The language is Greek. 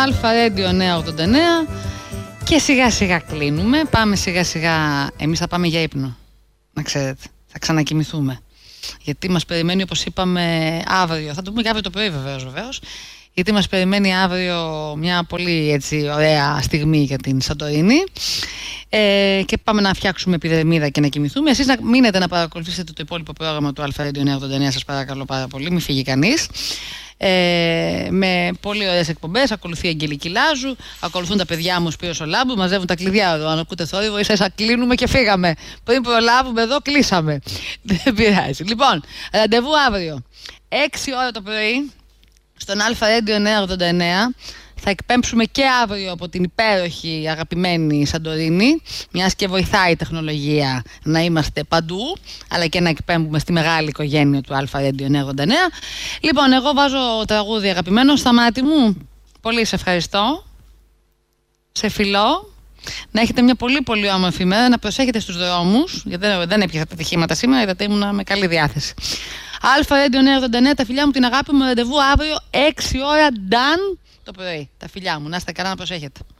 Αλφα Radio 989 και σιγά σιγά κλείνουμε. Πάμε σιγά σιγά, εμείς θα πάμε για ύπνο, να ξέρετε, θα ξανακοιμηθούμε. Γιατί μας περιμένει, όπως είπαμε, αύριο, θα το πούμε και αύριο το πρωί βεβαίως, γιατί μας περιμένει αύριο μια πολύ έτσι ωραία στιγμή για την Σαντορίνη, και πάμε να φτιάξουμε επιδερμίδα και να κοιμηθούμε. Εσείς να μείνετε να παρακολουθήσετε το υπόλοιπο πρόγραμμα του Αλφα Radio 989, σας παρακαλώ πάρα πολύ, μην φύγει κανείς. Με πολύ ωραίες εκπομπές. Ακολουθεί η Αγγελική Λάζου, ακολουθούν τα παιδιά μου Σπύρος ο Λάμπου, μαζεύουν τα κλειδιά εδώ. Αν ακούτε θόρυβο, ίσα κλείνουμε και φύγαμε. Πριν προλάβουμε εδώ, κλείσαμε. Δεν πειράζει. Λοιπόν, ραντεβού αύριο 6 ώρα το πρωί στον Αλφα Radio 989. Θα εκπέμψουμε και αύριο από την υπέροχη αγαπημένη Σαντορίνη, μιας και βοηθάει η τεχνολογία να είμαστε παντού, αλλά και να εκπέμπουμε στη μεγάλη οικογένεια του Αλφα Radio 989. Λοιπόν, εγώ βάζω τραγούδι αγαπημένο. Σταμάτη μου, πολύ σε ευχαριστώ, σε φιλώ. Να έχετε μια πολύ πολύ όμορφη μέρα, να προσέχετε στους δρόμους, γιατί δεν έπιασα ατυχήματα σήμερα, είδατε ήμουνα με καλή διάθεση. Αλφα Radio 989, τα φιλιά μου, την αγάπη μου, ραντεβού αύριο 6 ώρα, done το πρωί. Τα φιλιά μου, να είστε καλά, να προσέχετε.